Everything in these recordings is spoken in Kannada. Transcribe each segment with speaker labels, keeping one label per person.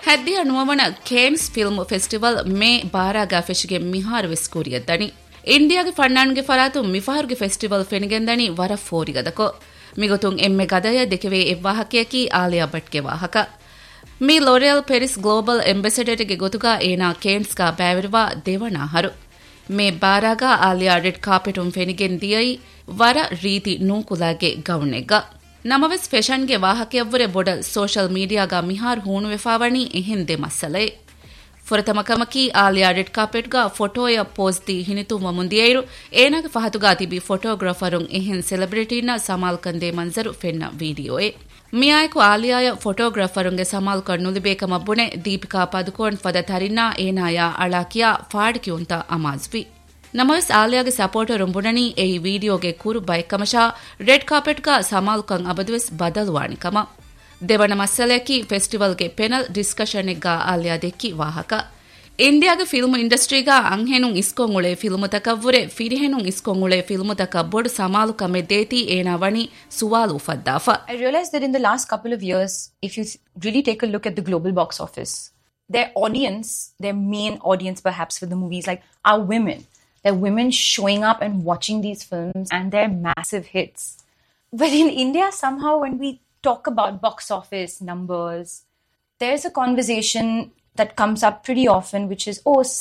Speaker 1: ಹದ್ದಿಯ ನುವವಣ ಕೇನ್ಸ್ ಫಿಲ್ಮ್ ಫೆಸ್ಟಿವಲ್ ಮೇ ಬಾರಾಗ ಫೆಶಿಗೆ ಮಿಹಾರ್ ವೆಸ್ಕೂರಿಯದ್ದನಿ ಇಂಡಿಯಾಗೆ ಫಣ್ಣಾನ್ಗೆ ಫರಾತು ಮಿಫಾರ್ಗೆ ಫೆಸ್ಟಿವಲ್ ಫೆನಿಗೆಂದನಿ ವರ ಫೋರಿಗದಕೊ ಮಿಗೊತುಂ ಎಮ್ಮೆ ಗದಯ ದೆಕೆವೆ ಎವ್ವಾಹಕೆಯಕಿ ಆಲಿಯಾ ಭಟ್ಗೆ ವಾಹಕ ಮಿ ಲೊರಿಯಲ್ ಪೆರಿಸ್ ಗ್ಲೋಬಲ್ ಎಂಬೆಸೆಡರ್ಗೆ ಗೊತುಗ ಏನಾ ಕೇನ್ಸ್ಗಾ ಬ್ಯಾವಿರುವ ದೇವನಾಹರು ಮೇ ಬಾರಾಗ ಆಲಿಯಾ ರೆಡ್ ಕಾರ್ಪೆಟುಂ ಫೆನಿಗೆನ್ ದಿಯೈ ವರ ರೀತಿ ನೂಕುಲಾಗೆ ಗೌಣೆಗ್ಗ ನಮವೆಸ್ ಫೆಷನ್ಗೆ ವಾಹಕೆಯವ್ವರೆ ಬೊಡಲ್ ಸೋಷಲ್ ಮೀಡಿಯಾಗ ಮಿಹಾರ್ ಹೂಣುವೆಫಾವಣಿ ಎಹಿಂದೆ ಮಸ್ಸಲೆ ಫೊರತಮಕಮಕಿ ಆಲಿಯಾ ರೆಡ್ ಕಾರ್ಪೆಟ್ಗ ಫೋಟೋಯ ಪೋಸ್ತಿ ಹಿನಿತುವ ಮುಂದಿಯೈರು ಏನಾಗ ಫಹತುಗ ತಿಬಿ ಫೋಟೋಗ್ರಾಫರುಂ ಎಹಿನ್ ಸೆಲೆಬ್ರಿಟಿನ ಸಮಾಲ್ ಕಂದೆ ಮಂಜರು ಫೆನ್ನ ವಿಡಿಯೋಯೆ ಮಿಯಾಯಕು ಆಲಿಯಾಯ ಫೋಟೋಗ್ರಾಫರುಂಗೆ ಸಮಾಲ್ ಕಣ್ಣುಲಿಬೇಕಮ ಬುಣೆ ದೀಪಿಕಾ ಪದುಕೋಣ್ ಫದ ತರಿನಾ ಏನಾಯ ಅಳಾಕಿಯಾ ಫಾಡ್ಕಿಯುಂತ ಅಮಾಜ್ವಿ ನಮಸ್ ಆಲಿಯಾಗೆ ಸಪೋರ್ಟರುಂ ಬುಣನಿ ಎಯಿ ವಿಡಿಯೋಗೆ ಕೂರು ಬೈಕಮಶಾ ರೆಡ್ ಕಾರ್ಪೆಟ್ಗ ಸಮಾಲ್ಕಂ ಅಬದುವೆಸ್ ಬದಲುವಾಣಿಕಮ ದೇವನ ಮಸ್ಸಲೆಕಿ ಫೆಸ್ಟಿವಲ್ಗೆ ಪೆನಲ್ ಡಿಸ್ಕಷನ್ಗ ಆಲಿಯಾ ದೆಕ್ಕಿ ವಾಹಕ ಇಂಡಿಯಾಗೆ ಫಿಲ್ಮ್ ಇಂಡಸ್ಟ್ರಿಗ ಅಂಹೆನುಂ ಇಸ್ಕೊಂಗುಳೆ ಫಿಲ್ಮ್ ತಕವ್ವುರೆ ಫಿರಿಹೆನುಂ ಇಸ್ಕೊಂಗುಳೆ ಫಿಲ್ಮ್ ತಕ ಬೊಡು ಸಮಾಲು ಕಮೆ ದೇತಿ ಏನವಣಿ ಸುವಾಲು ಫದ್ದಾಫ
Speaker 2: I realized that in the last couple of years, if you really take a look at the global box office, their audience, their main audience perhaps for the movies like are women. They're women showing up and watching these films and they're massive hits. But in India, somehow when we talk about box office numbers, there's a conversation that comes up pretty often, which is,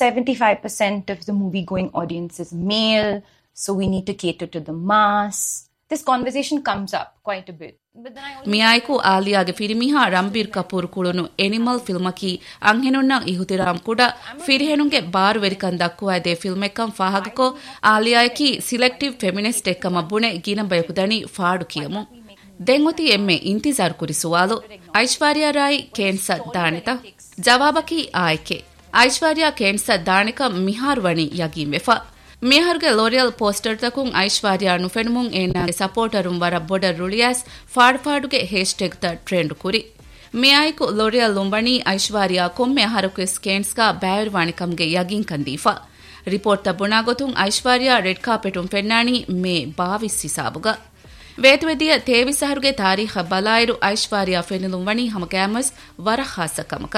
Speaker 2: 75% of the movie-going audience is male, so we need to cater to the mass. This conversation comes up quite a bit.
Speaker 1: ಮಿಯಾಯ್ಕು ಆಲಿಯಾಗೆ ಫಿರಿಮಿಹಾ Ranbir Kapoor ಕುಳುನು animal ಫಿಲ್ಮಕಿ ಅಂಹೆನುನ್ನ ಇಹುತಿರಾಮ್ ಕುಡ ಫಿರಿಹೆನುಂಗೆ ಬಾರು ವೆರಿಕನ್ ದಕ್ಕುವಾದೆ ಫಿಲ್ಮ್ ಎಕ್ಕಂ ಫಾಹಗಕೋ ಆಲಿಯಾಯಕಿ ಸಿಲೆಕ್ಟಿವ್ ಫೆಮಿನಿಸ್ಟ್ ಎಕ್ಕಮ ಬುಣೆ ಗಿನ ಬಯಕುದನಿ ಫಾಡು ಕಿಯಮು ದೆಂಗೊತಿ ಎಮ್ಮೆ ಇಂತಿಜಾರ್ ಕುರಿಸುವಾಲು ಐಶ್ವರ್ಯಾ ರಾಯ್ ಕೇನ್ಸ ದಾಣಿತ ಜವಾಬಕಿ ಆಯ್ಕೆ ಐಶ್ವರ್ಯಾ ಕೇನ್ಸ ದಾಣಿಕ ಮಿಹಾರ್ ವಣಿ ಯಗೀಂ ವೆಫಾ ಮಿಹಾರ್ಗೆ ಲೋರಿಯಲ್ ಪೋಸ್ಟರ್ ತಕುಂ ಐಶ್ವರ್ಯಾ ನುಫೆನುಮುಂ ಏನಾಗೆ ಸಪೋರ್ಟರುಂ ವರ ಬೊಡರ್ ರುಳಿಯಾಸ್ ಫಾಡ್ಫಾಡುಗೆ ಹ್ಯಾಶ್ಟ್ಯಾಗ್ ತ ಟ್ರೆಂಡ್ ಕುರಿ ಮಿಯಾಯ್ಕು ಲೋರಿಯಲ್ ಲುಂಬಣಿ ಐಶ್ವರ್ಯಾ ಕೊಮ್ಮೆ ಹರಕುಸ್ ಕೇನ್ಸ್ಗಾ ಬ್ಯಾರ್ವಾಣಿಕಂಗೆ ಯಗೀಂ ಕಂದೀಫಾ ರಿಪೋರ್ಟ್ ತ ಬುಣಾಗೊತುಂ ಐಶ್ವರ್ಯಾ ರೆಡ್ ಕಾರ್ಪೆಟುಂ ಫೆನ್ನಾಣಿ ಮೇ 22 ಹಿಸಾಬುಗ ವೇತುವೆದಿಯ ತೇವಿಸಹರುಗೆ ತಾರೀಖ ಬಲಾಯಿರು ಐಶ್ವರ್ಯಾ ಫೆನಿಲುಂ ವಣಿ ಹಮ ಕ್ಯಾಮಸ್ ವರ ಖಾಸ ಕಮಕ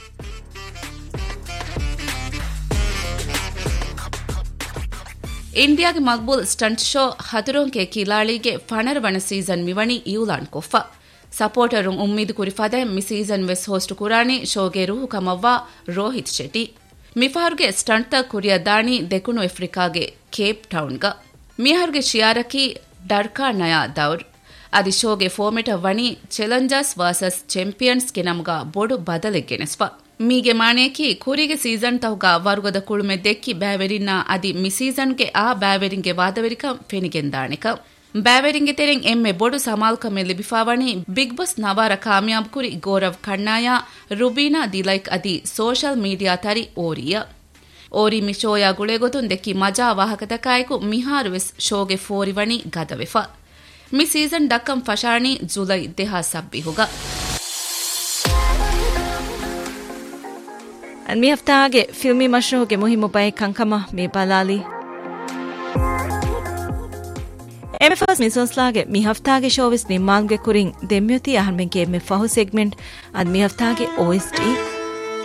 Speaker 1: ಇಂಡಿಯಾಗೆ ಮಕ್ಬೂಲ್ ಸ್ಟಂಟ್ ಶೋ ಹತುರೊಂಕೆ ಕಿಲಾಳಿಗೆ ಫಣರ್ವಣ ಸೀಸನ್ ಮಿವಣಿ ಯೂಲಾನ್ ಕೊಫ್ಫ ಸಪೋರ್ಟರುಂ ಉಮ್ಮೀದು ಕುರಿಫಾದೆ ಮಿ season ವೆಸ್ host ಕುರಾಣಿ ಶೋಗೆ ರೂಹು ಕಮವ್ವ Rohit Shetty ಮಿಫಾರ್ಗೆ stunt ತ ಕುರಿಯ ದಾಣಿ ದೆಕುಣು ಆಫ್ರಿಕಾಗೆ ಕೇಪ್ ಟೌನ್ಗ ಮಿಹಾರ್ಗೆ ಶಿಯಾರಕಿ ಡರ್ಕಾ ನಯಾ ದೌರ್ ಅದಿ ಶೋಗೆ ಫೋಮೆಟ ವಣಿ ಚಾಲೆಂಜರ್ಸ್ ವರ್ಸಸ್ ಚಾಂಪಿಯನ್ಸ್ ಗೆ ನಮ್ಗ ಬೊಡು ಬದಲೆಗೆನೆಸ್ವ ಮೀಗೆ ಮಾಣೇಕಿ ಕುರಿಗೆ ಸೀಸನ್ ತೌಗ ವರುಗದ ಕುಳುಮೆ ದೆಕ್ಕಿ ಬ್ಯಾವೆರಿನ್ನ ಅದಿ ಮಿ ಸೀಸನ್ಗೆ ಆ ಬ್ಯಾವೆರಿಂಗೆ ವಾದವೆರಿಕ ಫೆನಿಗೆಂದಾಣಿಕ ಬ್ಯಾವೆರಿಂಗೆ ತೆರೆಂ ಎಮ್ಮೆ ಬೊಡು ಸಮಾಲ್ಕಮೆ ಲಿಬಿಫಾವಣಿ ಬಿಗ್ ಬಾಸ್ ನವಾರ ಕಾಮಯಾಬ್ ಕುರಿ ಗೌರವ್ ಖಣ್ಣಾಯ ರುಬೀನಾ ದಿಲೈಕ್ ಅದಿ ಸೋಷಲ್ ಮೀಡಿಯಾ ತರಿ ಓರಿಯ ಓರಿ ಮಿ ಶೋಯ ಗುಳೆಗೊತುನ್ ದೆಕ್ಕಿ ಮಜಾ ವಾಹಕತಕಾಯಕು ಮಿಹಾರ್ ವೆಸ್ ಶೋಗೆ ಫೋರಿವಣಿ ಗದವೆಫ ಮಿ season ಡಕ್ಕಂ ಫಶಾಣಿ July ದೇಹಾ ಸಬ್ಬಿಹುಗ
Speaker 3: me ಹಫ್ತಾಗೆ filmy ಮಶ್ರೂಗೆ ಮುಹಿಮು by ಕಂಕಮ ಮಿ ಬಲಾಲಿ ಎಮೆಫಸ್ ಮಿಸೋಸ್ಲಾಗೆ ಮಿ ಹಫ್ತಾಗೆ ಶೋವಿಸ್ ನಿಮ್ಮಾಲ್ಗೆ ಕುರಿಂಗ್ ದೆಮ್ಯತಿ ಅಹರ್ಮೆಂಗೆ ಎಮ್ಮೆ ಫಹು ಸೆಗ್ಮೆಂಟ್ ಅದ್ ಮಿ ಹಫ್ತಾಗೆ OST